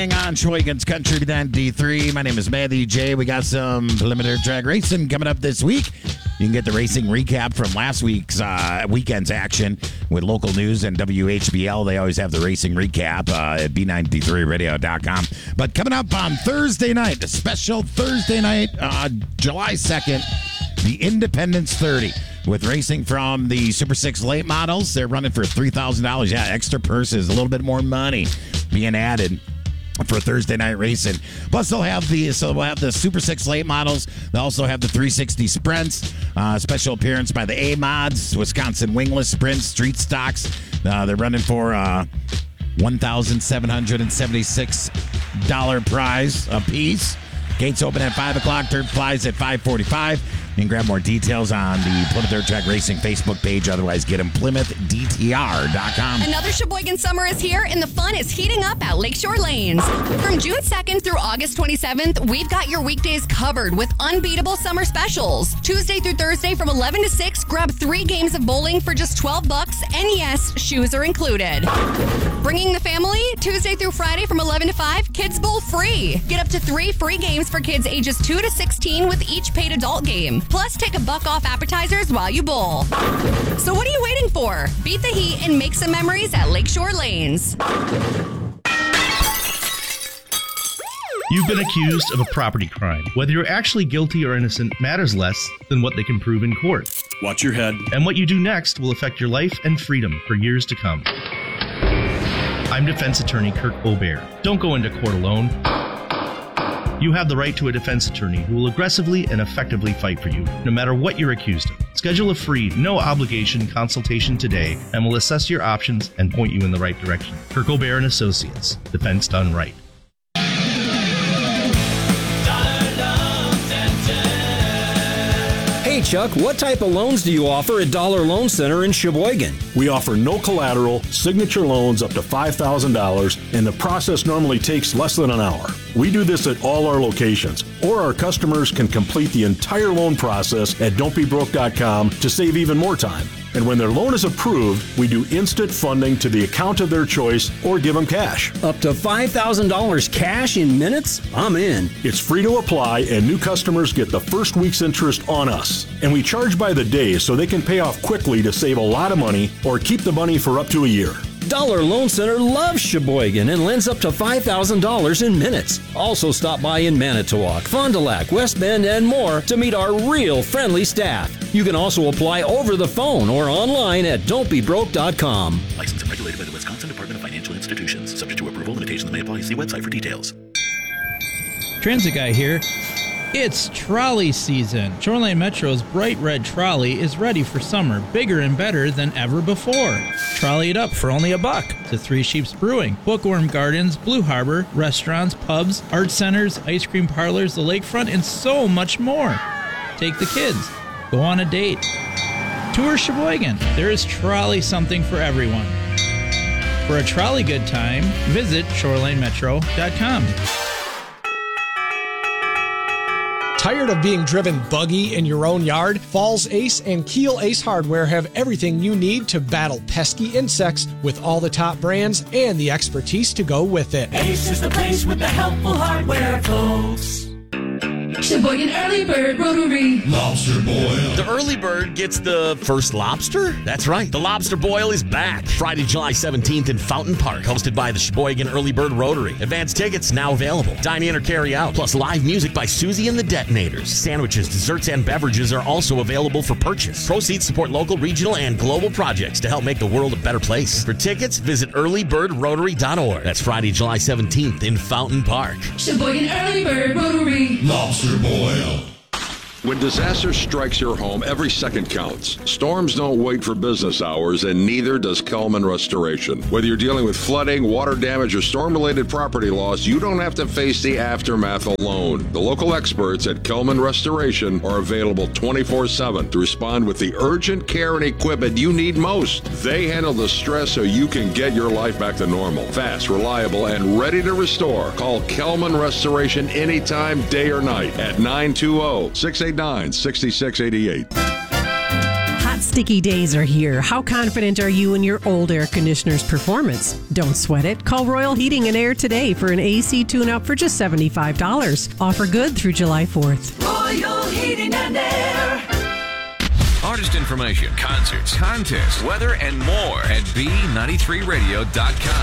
Hang on, Sheboygan's Country 93. My name is Matthew J. We got some preliminary drag racing coming up this week. You can get the racing recap from last week's weekend's action with local news and WHBL. They always have the racing recap at B93radio.com. But coming up on Thursday night, a special Thursday night, July 2nd, the Independence 30. With racing from the Super 6 late models, they're running for $3,000. Yeah, extra purses, a little bit more money being added for Thursday night racing. Plus, we'll have the Super 6 late models. They'll also have the 360 sprints, special appearance by the A-Mods, Wisconsin Wingless Sprint Street Stocks. They're running for $1,776 prize a piece. Gates open at 5 o'clock. Turf flies at 5:45. You can grab more details on the Plymouth Dirt Track Racing Facebook page. Otherwise, get them PlymouthDTR.com. Another Sheboygan summer is here, and the fun is heating up at Lakeshore Lanes. From June 2nd through August 27th, we've got your weekdays covered with unbeatable summer specials. Tuesday through Thursday from 11 to 6, grab 3 games of bowling for just $12, and yes, shoes are included. Bringing the family, Tuesday through Friday from 11 to 5, Kids Bowl free. Get up to 3 free games for kids ages 2 to 16 with each paid adult game. Plus, take $1 off appetizers while you bowl. So what are you waiting for? Beat the heat and make some memories at Lakeshore Lanes. You've been accused of a property crime. Whether you're actually guilty or innocent matters less than what they can prove in court. Watch your head. And what you do next will affect your life and freedom for years to come. I'm defense attorney Kirk Obear. Don't go into court alone. You have the right to a defense attorney who will aggressively and effectively fight for you, no matter what you're accused of. Schedule a free, no-obligation consultation today, and we'll assess your options and point you in the right direction. Kirk Obear and Associates. Defense done right. Hey Chuck, what type of loans do you offer at Dollar Loan Center in Sheboygan? We offer no collateral, signature loans up to $5,000, and the process normally takes less than an hour. We do this at all our locations, or our customers can complete the entire loan process at don'tbebroke.com to save even more time. And when their loan is approved, we do instant funding to the account of their choice or give them cash. Up to $5,000 cash in minutes? I'm in. It's free to apply, and new customers get the first week's interest on us. And we charge by the day so they can pay off quickly to save a lot of money or keep the money for up to a year. Dollar Loan Center loves Sheboygan and lends up to $5,000 in minutes. Also stop by in Manitowoc, Fond du Lac, West Bend, and more to meet our real friendly staff. You can also apply over the phone or online at don'tbebroke.com. Licensed and regulated by the Wisconsin Department of Financial Institutions. Subject to approval, limitations may apply. See website for details. Transit Guy here. It's trolley season. Shoreline Metro's bright red trolley is ready for summer, bigger and better than ever before. Trolley it up for only $1 to Three Sheeps Brewing, Bookworm Gardens, Blue Harbor, restaurants, pubs, art centers, ice cream parlors, the lakefront, and so much more. Take the kids. Go on a date. Tour Sheboygan. There is trolley something for everyone. For a trolley good time, visit shorelinemetro.com. Tired of being driven buggy in your own yard? Falls Ace and Keel Ace Hardware have everything you need to battle pesky insects with all the top brands and the expertise to go with it. Ace is the place with the helpful hardware, folks. Sheboygan Early Bird Rotary. Lobster boil. The Early Bird gets the first lobster? That's right. The Lobster Boil is back. Friday, July 17th in Fountain Park. Hosted by the Sheboygan Early Bird Rotary. Advance tickets now available. Dine in or carry out. Plus live music by Susie and the Detonators. Sandwiches, desserts, and beverages are also available for purchase. Proceeds support local, regional, and global projects to help make the world a better place. For tickets, visit earlybirdrotary.org. That's Friday, July 17th in Fountain Park. Sheboygan Early Bird Rotary. Lobster boil. When disaster strikes your home, every second counts. Storms don't wait for business hours, and neither does Kelman Restoration. Whether you're dealing with flooding, water damage, or storm-related property loss, you don't have to face the aftermath alone. The local experts at Kelman Restoration are available 24/7 to respond with the urgent care and equipment you need most. They handle the stress so you can get your life back to normal. Fast, reliable, and ready to restore. Call Kelman Restoration anytime, day or night, at 920-689-6688. Hot Sticky days are here. How confident are you in your old air conditioner's performance? Don't sweat it. Call Royal Heating and Air today for an AC tune-up for just $75. Offer good through July 4th. Royal Heating and Air. Artist information, concerts, contests, weather, and more at B93radio.com.